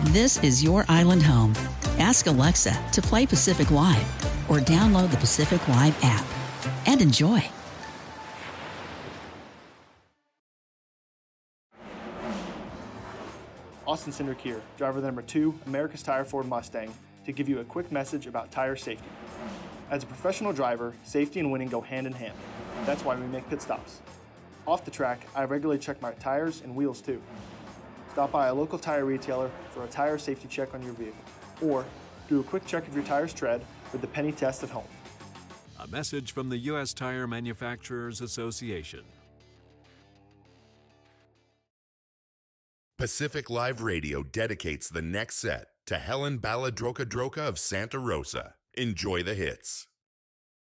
This is your island home. Ask Alexa to play Pacific Live or download the Pacific Live app and enjoy. Austin Cindric here, driver of the number 2 America's Tire Ford Mustang, to give you a quick message about tire safety. As a professional driver, safety and winning go hand in hand. That's why we make pit stops. Off the track, I regularly check my tires and wheels too. Stop by a local tire retailer for a tire safety check on your vehicle, or do a quick check of your tire's tread with the Penny Test at home. A message from the U.S. Tire Manufacturers Association. Pacific Live Radio dedicates the next set to Helen Baladroka-Droka of Santa Rosa. Enjoy the hits.